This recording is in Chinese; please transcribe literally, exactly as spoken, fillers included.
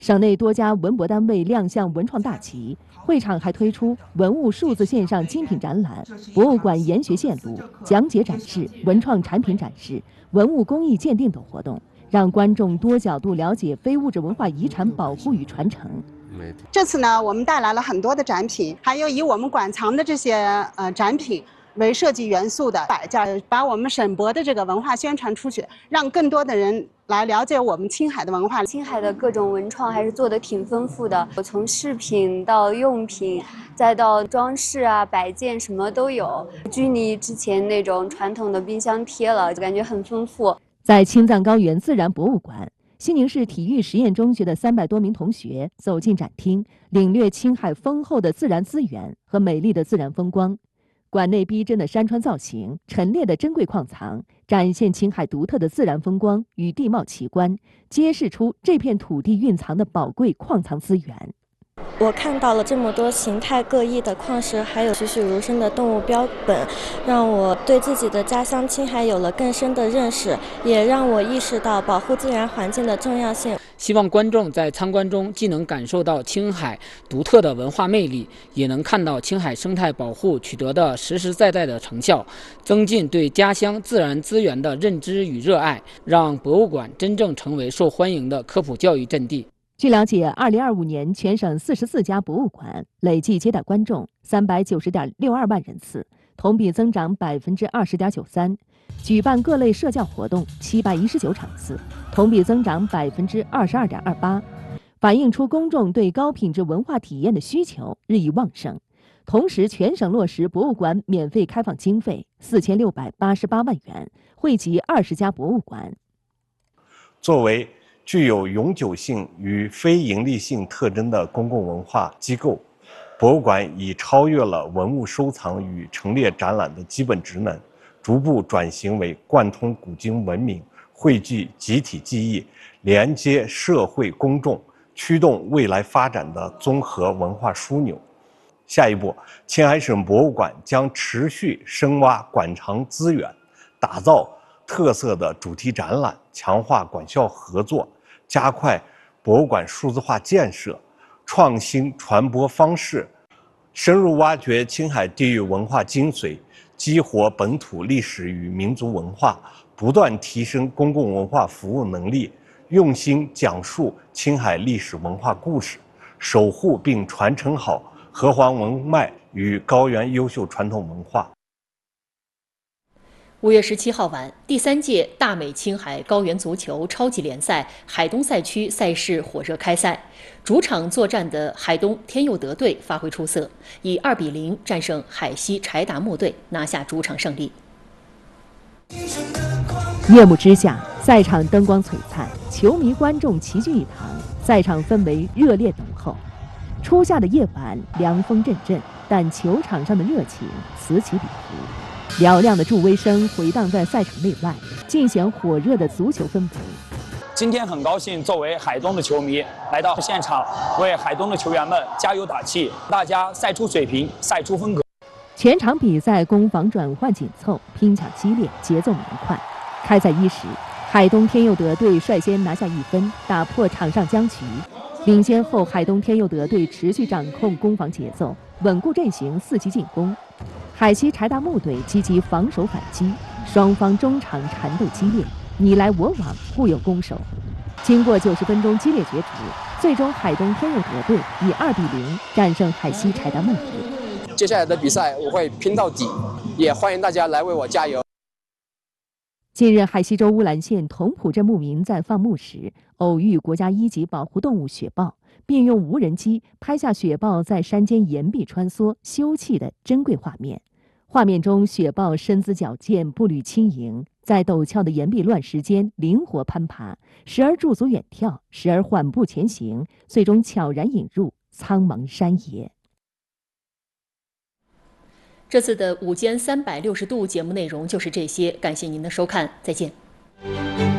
省内多家文博单位亮相文创大旗，会场还推出文物数字线上精品展览、博物馆研学线路、讲解展示、文创产品展示、文物工艺鉴定等活动，让观众多角度了解非物质文化遗产保护与传承。 这次呢，我们带来了很多的展品，还有以我们馆藏的这些呃展品为设计元素的摆件，把我们省博的这个文化宣传出去，让更多的人来了解我们青海的文化。 青海的各种文创还是做得挺丰富的，从饰品到用品，再到装饰啊、摆件，什么都有。距离之前那种传统的冰箱贴了，就感觉很丰富。 在青藏高原自然博物馆，西宁市体育实验中学的三百多名同学走进展厅，领略青海丰厚的自然资源和美丽的自然风光。馆内逼真的山川造型、陈列的珍贵矿藏，展现青海独特的自然风光与地貌奇观，揭示出这片土地蕴藏的宝贵矿藏资源。 我看到了这么多形态各异的矿石，还有栩栩如生的动物标本，让我对自己的家乡青海有了更深的认识，也让我意识到保护自然环境的重要性。 希望观众在参观中既能感受到青海独特的文化魅力，也能看到青海生态保护取得的实实在在的成效，增进对家乡自然资源的认知与热爱，让博物馆真正成为受欢迎的科普教育阵地。 据了解，二零二五年全省四十四家博物馆累计接待观众三百九十点六二万人次，同比增长百分之二十点九三。举办各类社教活动七百一十九场次，同比增长百分之二十二点二八，反映出公众对高品质文化体验的需求日益旺盛。同时，全省落实博物馆免费开放经费四千六百八十八万元，惠及二十家博物馆。 作为具有永久性与非营利性特征的公共文化机构，博物馆已超越了文物收藏与陈列展览的基本职能，逐步转型为贯通古今文明、汇聚集体记忆、连接社会公众、驱动未来发展的综合文化枢纽。下一步，青海省博物馆将持续深挖馆藏资源，打造特色的主题展览，强化馆校合作，加快博物馆数字化建设，创新传播方式，深入挖掘青海地域文化精髓，激活本土历史与民族文化，不断提升公共文化服务能力，用心讲述青海历史文化故事，守护并传承好河湟文脉与高原优秀传统文化。 五月十七号晚，第三届大美青海高原足球超级联赛海东赛区赛事火热开赛。主场作战的海东天佑德队发挥出色，以二比零战胜海西柴达木队，拿下主场胜利。 夜幕之下，赛场灯光璀璨，球迷观众齐聚一堂，赛场氛围热烈浓厚。初夏的夜晚，凉风阵阵，但球场上的热情此起彼伏。嘹亮的助威声回荡在赛场内外，尽显火热的足球氛围。 今天很高兴作为海东的球迷来到现场，为海东的球员们加油打气，大家赛出水平，赛出风格。 全场比赛攻防转换紧凑，拼抢激烈，节奏明快。开赛伊始，海东天佑德队率先拿下一分，打破场上僵局。领先后，海东天佑德队持续掌控攻防节奏，稳固阵型，伺机进攻。海西柴达木队积极防守反击，双方中场缠斗激烈，你来我往，互有攻守。经过九十分钟激烈角逐，最终海东天佑德队以二比零战胜海西柴达木队。 接下来的比赛我会拼到底，也欢迎大家来为我加油。 近日，海西州乌兰县同浦镇牧民在放牧时偶遇国家一级保护动物雪豹，并用无人机拍下雪豹在山间岩壁穿梭休憩的珍贵画面。画面中，雪豹身姿矫健，步履轻盈，在陡峭的岩壁乱石间灵活攀爬，时而驻足远眺，时而缓步前行，最终悄然引入苍茫山野。 这次的午间三百六十度节目内容就是这些，感谢您的收看，再见。